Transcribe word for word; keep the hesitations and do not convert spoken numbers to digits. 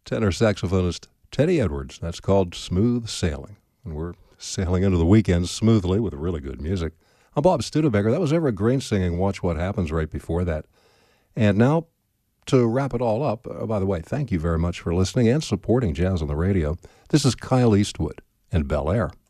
tenor saxophonist Teddy Edwards. That's called Smooth Sailing. And we're sailing into the weekend smoothly with really good music. I'm Bob Studebaker. That was Everett Green singing Watch What Happens right before that. And now, to wrap it all up, uh, by the way, thank you very much for listening and supporting Jazz on the Radio. This is Kyle Eastwood and Bel Air.